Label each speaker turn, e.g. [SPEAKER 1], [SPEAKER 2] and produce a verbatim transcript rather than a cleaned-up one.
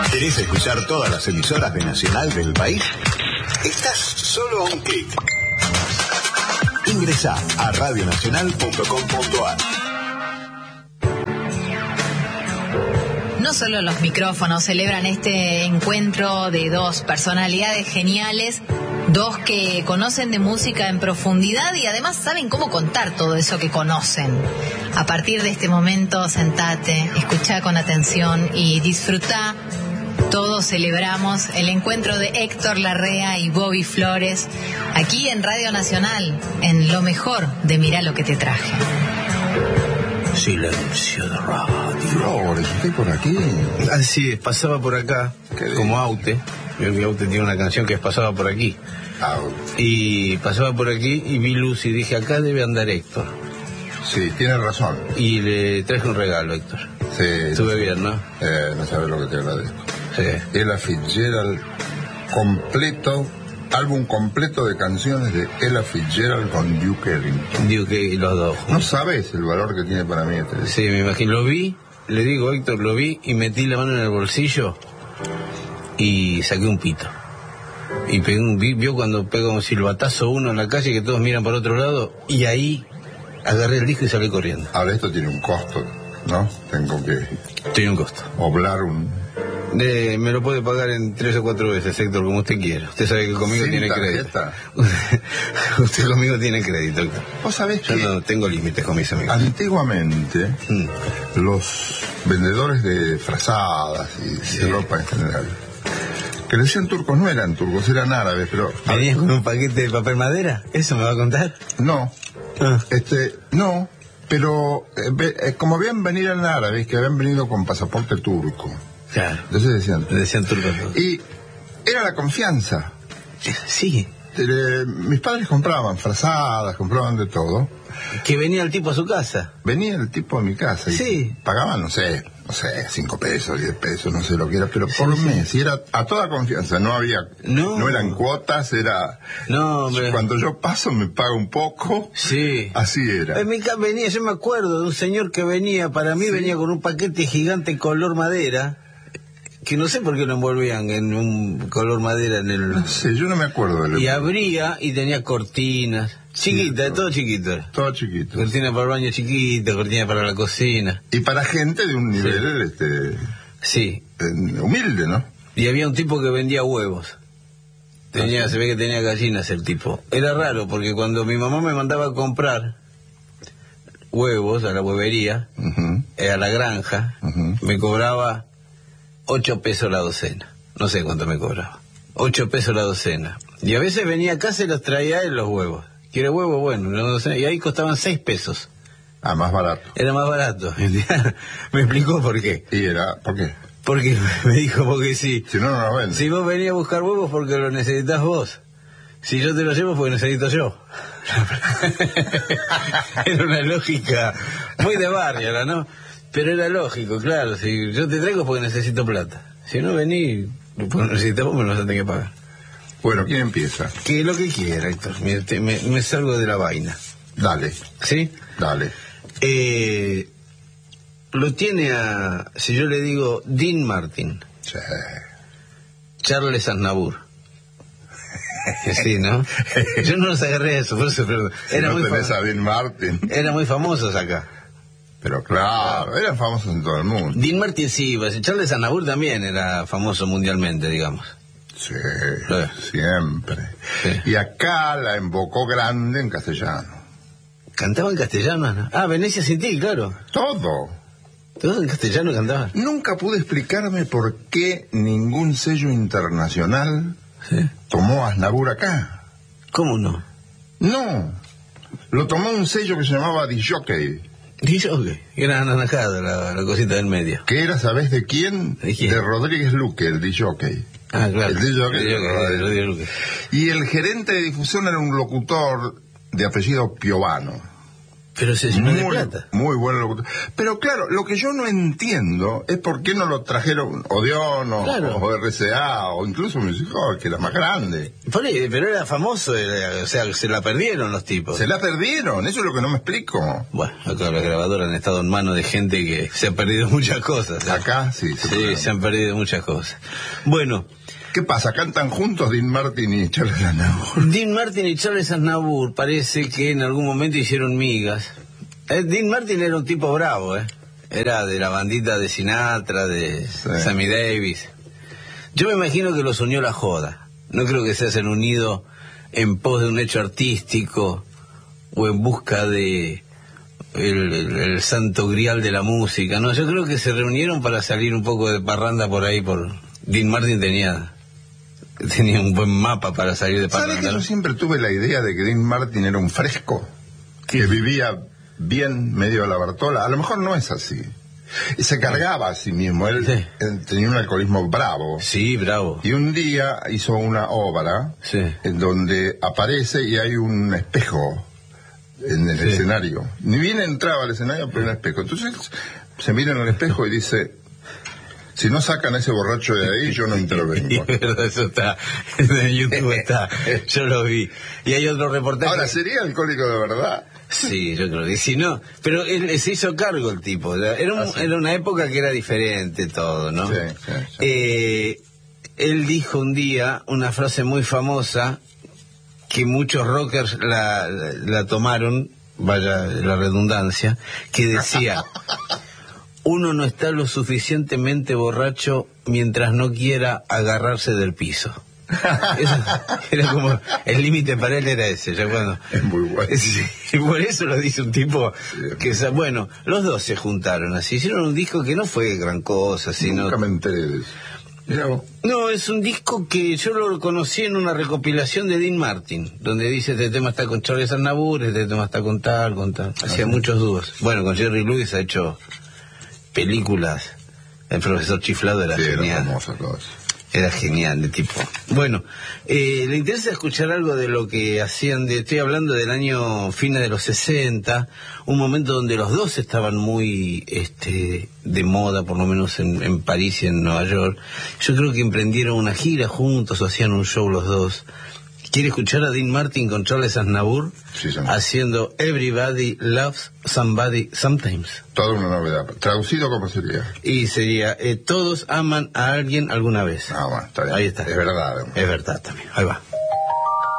[SPEAKER 1] ¿Querés escuchar todas las emisoras de Nacional del país? Estás solo a un clic. Ingresá a radio nacional punto com punto a r.
[SPEAKER 2] No solo los micrófonos celebran este encuentro de dos personalidades geniales, dos que conocen de música en profundidad y además saben cómo contar todo eso que conocen. A partir de este momento, sentate, escuchá con atención y disfrutá. Todos celebramos el encuentro de Héctor Larrea y Bobby Flores aquí en Radio Nacional, en lo mejor de Mirá lo que te traje.
[SPEAKER 3] Silencio de radio.
[SPEAKER 4] Flores, ¿estoy por aquí?
[SPEAKER 3] Así es, pasaba por acá, como Aute. Mi Aute tiene una canción que es Pasaba por aquí.
[SPEAKER 4] Aute.
[SPEAKER 3] Y pasaba por aquí y vi luz y dije, acá debe andar Héctor.
[SPEAKER 4] Sí, tiene razón.
[SPEAKER 3] Y le traje un regalo, Héctor.
[SPEAKER 4] Sí.
[SPEAKER 3] Estuve bien, ¿no?
[SPEAKER 4] Eh, no sabes lo que te agradezco.
[SPEAKER 3] Sí.
[SPEAKER 4] Ella Fitzgerald completo, álbum completo de canciones de Ella Fitzgerald con Duke Ellington.
[SPEAKER 3] Duke y los dos.
[SPEAKER 4] No sabes el valor que tiene para mí este.
[SPEAKER 3] Sí, me imagino. Lo vi, le digo, Héctor, lo vi y metí la mano en el bolsillo y saqué un pito. Y pegué un, vio cuando pega un silbatazo uno en la calle que todos miran para otro lado y ahí agarré el disco y salí corriendo.
[SPEAKER 4] Ahora esto tiene un costo, ¿no? Tengo que...
[SPEAKER 3] Tiene un costo.
[SPEAKER 4] Oblar un...
[SPEAKER 3] Eh, me lo puede pagar en tres o cuatro veces, Héctor, como usted quiera. Usted sabe que conmigo
[SPEAKER 4] ¿Sin
[SPEAKER 3] tiene
[SPEAKER 4] tarjeta?
[SPEAKER 3] crédito. Usted conmigo tiene crédito, Héctor.
[SPEAKER 4] ¿Vos sabés
[SPEAKER 3] Yo
[SPEAKER 4] que
[SPEAKER 3] no tengo límites con mis amigos.
[SPEAKER 4] Antiguamente,
[SPEAKER 3] Mm.
[SPEAKER 4] los vendedores de frazadas y
[SPEAKER 3] Sí.
[SPEAKER 4] de ropa en general, que le decían turcos, no eran turcos, eran árabes, pero...
[SPEAKER 3] ¿Venías con un paquete de papel madera? ¿Eso me va a contar?
[SPEAKER 4] No,
[SPEAKER 3] Ah.
[SPEAKER 4] este, no, pero eh, ve- eh, como habían venido en árabes, que habían venido con pasaporte turco,
[SPEAKER 3] Claro.
[SPEAKER 4] entonces decían...
[SPEAKER 3] Le decían turco todo.
[SPEAKER 4] Y era la confianza.
[SPEAKER 3] Sí.
[SPEAKER 4] Eh, mis padres compraban frazadas, compraban de todo.
[SPEAKER 3] Que venía el tipo a su casa.
[SPEAKER 4] Venía el tipo a mi casa y
[SPEAKER 3] Sí.
[SPEAKER 4] pagaban, no sé, no sé, cinco pesos, diez pesos, no sé lo que era, pero por
[SPEAKER 3] sí.
[SPEAKER 4] mes, y era a toda confianza, no había,
[SPEAKER 3] No.
[SPEAKER 4] no eran cuotas, era,
[SPEAKER 3] No, hombre.
[SPEAKER 4] cuando yo paso me paga un poco,
[SPEAKER 3] Sí.
[SPEAKER 4] así era.
[SPEAKER 3] En mi casa venía, yo me acuerdo de un señor que venía, para mí
[SPEAKER 4] Sí.
[SPEAKER 3] venía con un paquete gigante color madera, que no sé por qué lo envolvían en un color madera en el...
[SPEAKER 4] No sé, yo no me acuerdo de lo
[SPEAKER 3] Y abría y tenía cortinas, chiquitas,
[SPEAKER 4] Sí,
[SPEAKER 3] todo chiquito. era.
[SPEAKER 4] todo chiquito.
[SPEAKER 3] Cortina para el baño chiquita, cortina para la cocina.
[SPEAKER 4] Y para gente de un nivel, este,
[SPEAKER 3] Sí.
[SPEAKER 4] eh, humilde, ¿no?
[SPEAKER 3] Y había un tipo que vendía huevos. Tenía, se ve que tenía gallinas el tipo. Era raro porque cuando mi mamá me mandaba a comprar huevos a la huevería,
[SPEAKER 4] Ujú,
[SPEAKER 3] eh, a la granja,
[SPEAKER 4] ujú.
[SPEAKER 3] me cobraba ocho pesos la docena. No sé cuánto me cobraba. Ocho pesos la docena. Y a veces venía acá, se los traía él los huevos. ¿Quiere huevo? Bueno, una docena. Y ahí costaban seis pesos.
[SPEAKER 4] Ah, más barato.
[SPEAKER 3] Era más barato. Me explicó por qué.
[SPEAKER 4] Y era, ¿por qué?
[SPEAKER 3] Porque me dijo, porque sí.
[SPEAKER 4] Si no, no lo venden.
[SPEAKER 3] Si vos venís a buscar huevos porque lo necesitas vos. Si yo te lo llevo porque necesito yo. Era una lógica muy de barrio, ¿no? Pero era lógico, claro. Si yo te traigo porque necesito plata. Si no venís porque necesitas vos, me lo vas a tener que pagar.
[SPEAKER 4] Bueno, ¿quién empieza?
[SPEAKER 3] Que lo que quiera, Héctor. Me, te- me, me salgo de la vaina.
[SPEAKER 4] Dale,
[SPEAKER 3] ¿Sí?
[SPEAKER 4] dale.
[SPEAKER 3] Eh, lo tiene a... Si yo le digo Dean Martin,
[SPEAKER 4] Sí.
[SPEAKER 3] Charles Aznavour. Sí, ¿no? Yo no los agarré eso, por eso, perdón.
[SPEAKER 4] Si
[SPEAKER 3] Era
[SPEAKER 4] no
[SPEAKER 3] muy
[SPEAKER 4] tenés
[SPEAKER 3] fa-
[SPEAKER 4] a Dean Martin.
[SPEAKER 3] Eran muy famosos acá.
[SPEAKER 4] Pero claro, eran famosos en todo el mundo.
[SPEAKER 3] Dean Martin sí, pues, Charles Aznavour también era famoso mundialmente, digamos.
[SPEAKER 4] Sí,
[SPEAKER 3] Sí.
[SPEAKER 4] siempre.
[SPEAKER 3] Sí.
[SPEAKER 4] Y acá la embocó grande en castellano.
[SPEAKER 3] ¿Cantaba en castellano? ¿No? Ah, Venecia sin ti, claro.
[SPEAKER 4] Todo.
[SPEAKER 3] Todos en castellano cantaban.
[SPEAKER 4] Nunca pude explicarme por qué ningún sello internacional
[SPEAKER 3] ¿Sí?
[SPEAKER 4] tomó a Aznavour acá.
[SPEAKER 3] ¿Cómo no?
[SPEAKER 4] No. Lo tomó un sello que se llamaba Disjockey.
[SPEAKER 3] Dice, ok. Era anaranjada la, la cosita del medio.
[SPEAKER 4] Que era, ¿sabés de quién?
[SPEAKER 3] ¿De quién?
[SPEAKER 4] Rodríguez Luque, el Disjockey.
[SPEAKER 3] Ah, claro.
[SPEAKER 4] El disc jockey.
[SPEAKER 3] El disc jockey, el disc jockey.
[SPEAKER 4] Y el gerente de difusión era un locutor de apellido Piovano.
[SPEAKER 3] Pero se llenó de
[SPEAKER 4] muy,
[SPEAKER 3] plata.
[SPEAKER 4] Muy buen locutor. Pero claro, lo que yo no entiendo es por qué no lo trajeron Odeón o,
[SPEAKER 3] Claro.
[SPEAKER 4] o R C A o incluso Music Hall, que era más grande.
[SPEAKER 3] Por ahí, pero era famoso, era- o sea, se la perdieron los tipos.
[SPEAKER 4] Se la perdieron, eso es lo que no me explico.
[SPEAKER 3] Bueno, acá las grabadoras han estado en manos de gente que se ha perdido muchas cosas. ¿eh?
[SPEAKER 4] Acá sí. se
[SPEAKER 3] Sí,
[SPEAKER 4] perdieron.
[SPEAKER 3] se han perdido muchas cosas. Bueno,
[SPEAKER 4] ¿Qué pasa? ¿Cantan juntos Dean Martin y Charles Aznavour?
[SPEAKER 3] Dean Martin y Charles Aznavour parece que en algún momento hicieron migas. Eh, Dean Martin era un tipo bravo, ¿eh? Era de la bandita de Sinatra, de
[SPEAKER 4] Sí.
[SPEAKER 3] Sammy Davis. Yo me imagino que los unió la joda. No creo que se hayan unido en pos de un hecho artístico o en busca de el, el- el santo grial de la música. No, yo creo que se reunieron para salir un poco de parranda por ahí. Por Dean Martin tenía tenía un buen mapa para salir de
[SPEAKER 4] ¿Sabes
[SPEAKER 3] parranda,
[SPEAKER 4] que yo
[SPEAKER 3] ¿no?
[SPEAKER 4] siempre tuve la idea de que Dean Martin era un fresco? Que vivía bien medio a la Bartola. A lo mejor no es así. Y se cargaba a sí mismo. Él,
[SPEAKER 3] Sí.
[SPEAKER 4] él tenía un alcoholismo bravo.
[SPEAKER 3] Sí, bravo.
[SPEAKER 4] Y un día hizo una obra
[SPEAKER 3] Sí.
[SPEAKER 4] en donde aparece y hay un espejo en el
[SPEAKER 3] Sí.
[SPEAKER 4] escenario. Ni bien entraba al escenario, pero un espejo. Entonces se mira en el espejo y dice: si no sacan a ese borracho de ahí, yo no
[SPEAKER 3] Y
[SPEAKER 4] intervengo.
[SPEAKER 3] es verdad, eso está, en YouTube está, yo lo vi. Y hay otro reportaje.
[SPEAKER 4] Ahora, ¿sería alcohólico de verdad?
[SPEAKER 3] Sí, yo creo que si no, pero él se hizo cargo el tipo. Era, un-
[SPEAKER 4] Ah, sí.
[SPEAKER 3] era una época que era diferente todo, ¿no?
[SPEAKER 4] Sí, sí, sí.
[SPEAKER 3] Eh, él dijo un día una frase muy famosa que muchos rockers la, la, la tomaron, vaya la redundancia, que decía: uno no está lo suficientemente borracho mientras no quiera agarrarse del piso. Eso era como el límite para él era ese, ya cuando
[SPEAKER 4] Es muy bueno.
[SPEAKER 3] Sí, y por eso lo dice un tipo que sa- bueno, los dos se juntaron así, hicieron un disco que no fue gran cosa, sino
[SPEAKER 4] Nunca me enteré de eso. Mirá vos.
[SPEAKER 3] no, es un disco que yo lo conocí en una recopilación de Dean Martin, donde dice: este tema está con Charles Aznavour, este tema está con tal, con tal. Hacía muchos dúos. Bueno, con Jerry Lewis ha hecho películas. El profesor Chiflado era
[SPEAKER 4] Sí, era
[SPEAKER 3] genial.
[SPEAKER 4] famoso todo eso.
[SPEAKER 3] Era genial de tipo. Bueno, eh, ¿le interesa escuchar algo de lo que hacían? De, estoy hablando del año fines de los sesenta, un momento donde los dos estaban muy este, de moda, por lo menos en, en París y en Nueva York. Yo creo que emprendieron una gira juntos o hacían un show los dos. ¿Quiere escuchar a Dean Martin con Charles Aznavour
[SPEAKER 4] Sí, señor.
[SPEAKER 3] haciendo Everybody Loves Somebody Sometimes?
[SPEAKER 4] Toda una novedad. Traducido, ¿cómo sería?
[SPEAKER 3] Y sería eh, todos aman a alguien alguna vez.
[SPEAKER 4] Ah, bueno, está bien.
[SPEAKER 3] Ahí está.
[SPEAKER 4] Es verdad.
[SPEAKER 3] Es verdad también. Ahí va.